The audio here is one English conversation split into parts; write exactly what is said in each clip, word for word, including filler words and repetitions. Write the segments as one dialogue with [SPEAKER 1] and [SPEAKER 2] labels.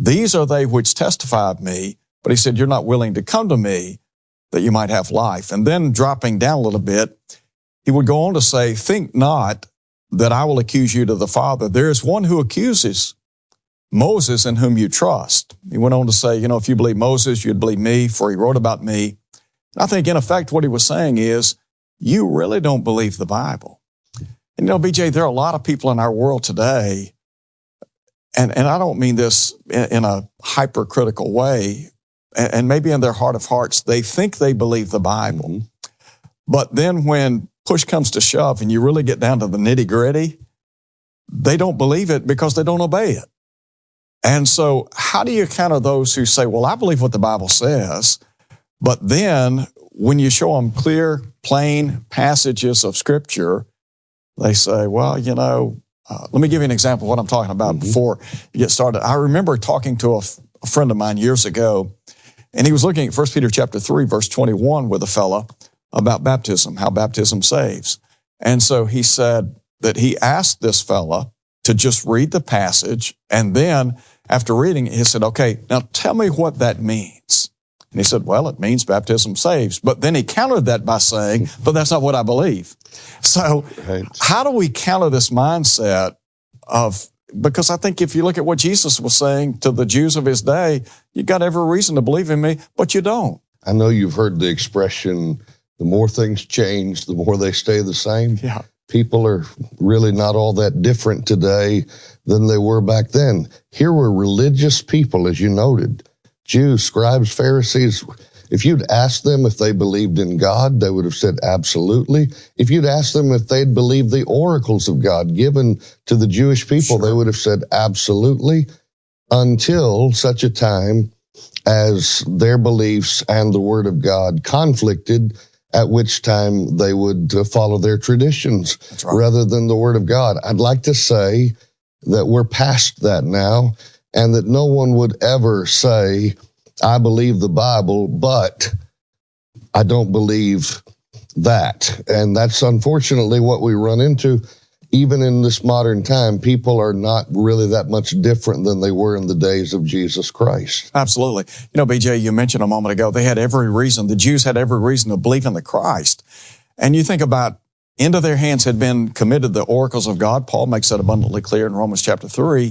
[SPEAKER 1] these are they which testify of me. But he said, you're not willing to come to me that you might have life. And then dropping down a little bit, he would go on to say, think not that I will accuse you to the Father. There is one who accuses, Moses, in whom you trust. He went on to say, you know, if you believe Moses, you'd believe me, for he wrote about me. I think, in effect, what he was saying is, you really don't believe the Bible. And, you know, B J, there are a lot of people in our world today, and, and I don't mean this in, in a hypercritical way, and, and maybe in their heart of hearts, they think they believe the Bible. Mm-hmm. But then when push comes to shove and you really get down to the nitty-gritty, they don't believe it because they don't obey it. And so how do you counter those who say, well, I believe what the Bible says, but then when you show them clear, plain passages of Scripture, they say, well, you know, uh, let me give you an example of what I'm talking about mm-hmm. before you get started. I remember talking to a, f- a friend of mine years ago, and he was looking at First Peter chapter three, verse twenty-one with a fella about baptism, how baptism saves. And so he said that he asked this fella to just read the passage, and then after reading it, he said, okay, now tell me what that means. And he said, well, it means baptism saves. But then he countered that by saying, but that's not what I believe. So right. How do we counter this mindset of, because I think if you look at what Jesus was saying to the Jews of his day, you got every reason to believe in me, but you don't.
[SPEAKER 2] I know you've heard the expression, the more things change, the more they stay the same.
[SPEAKER 1] Yeah.
[SPEAKER 2] People are really not all that different today than they were back then. Here were religious people, as you noted, Jews, scribes, Pharisees. If you'd asked them if they believed in God, they would have said absolutely. If you'd asked them if they'd believed the oracles of God given to the Jewish people, sure. they would have said absolutely, until such a time as their beliefs and the Word of God conflicted, at which time they would uh, follow their traditions right. rather than the Word of God. I'd like to say that we're past that now, and that no one would ever say, I believe the Bible, but I don't believe that. And that's unfortunately what we run into. Even in this modern time, people are not really that much different than they were in the days of Jesus Christ.
[SPEAKER 1] Absolutely. You know, B J, you mentioned a moment ago, they had every reason, the Jews had every reason to believe in the Christ. And you think about, into their hands had been committed the oracles of God. Paul makes that abundantly clear in Romans chapter three.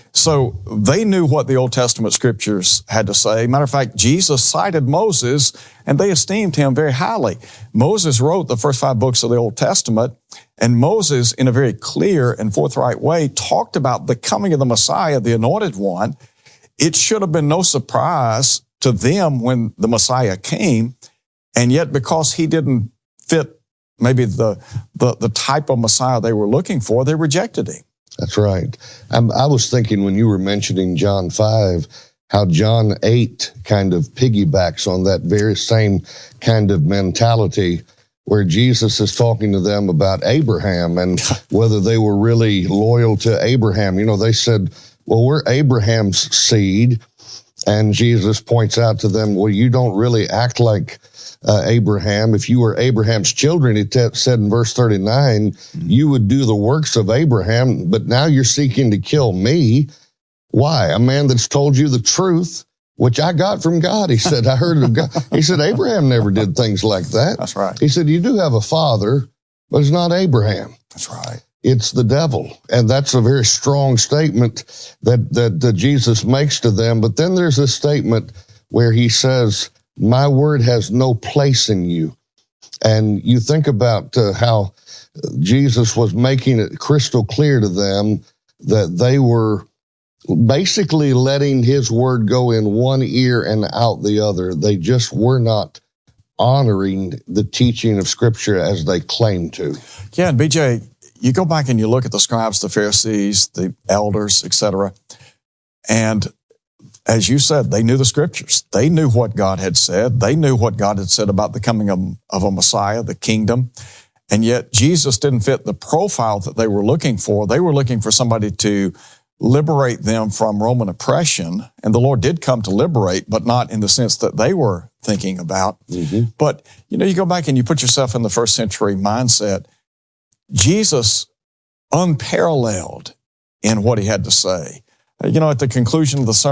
[SPEAKER 1] So they knew what the Old Testament scriptures had to say. Matter of fact, Jesus cited Moses, and they esteemed him very highly. Moses wrote the first five books of the Old Testament, and Moses, in a very clear and forthright way, talked about the coming of the Messiah, the Anointed One. It should have been no surprise to them when the Messiah came, and yet because he didn't fit maybe the, the, the type of Messiah they were looking for, they rejected him.
[SPEAKER 2] That's right. I'm, I was thinking when you were mentioning John five, how John eight kind of piggybacks on that very same kind of mentality where Jesus is talking to them about Abraham and whether they were really loyal to Abraham. You know, they said, well, we're Abraham's seed. And Jesus points out to them, well, you don't really act like uh, Abraham. If you were Abraham's children, it t- said in verse thirty-nine, mm-hmm. you would do the works of Abraham, but now you're seeking to kill me. Why? A man that's told you the truth, which I got from God. He said, I heard it of God. He said, Abraham never did things like that.
[SPEAKER 1] That's right.
[SPEAKER 2] He said, you do have a father, but it's not Abraham.
[SPEAKER 1] That's right.
[SPEAKER 2] It's the devil. And that's a very strong statement that, that, that Jesus makes to them. But then there's a statement where he says, my word has no place in you. And you think about uh, how Jesus was making it crystal clear to them that they were basically letting his word go in one ear and out the other. They just were not honoring the teaching of Scripture as they claimed to.
[SPEAKER 1] Yeah, and B J, you go back and you look at the scribes, the Pharisees, the elders, et cetera, and as you said, they knew the Scriptures. They knew what God had said. They knew what God had said about the coming of, of a Messiah, the kingdom. And yet Jesus didn't fit the profile that they were looking for. They were looking for somebody to liberate them from Roman oppression. And the Lord did come to liberate, but not in the sense that they were thinking about. Mm-hmm. But, you know, you go back and you put yourself in the first century mindset. Jesus, unparalleled in what he had to say. You know, at the conclusion of the sermon,